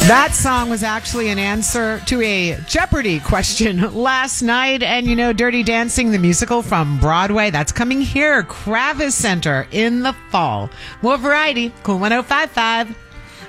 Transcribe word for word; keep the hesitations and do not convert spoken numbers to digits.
That song was actually an answer to a Jeopardy question last night. And you know, Dirty Dancing, the musical from Broadway, that's coming here, Kravis Center, in the fall. More variety, Cool one oh five five.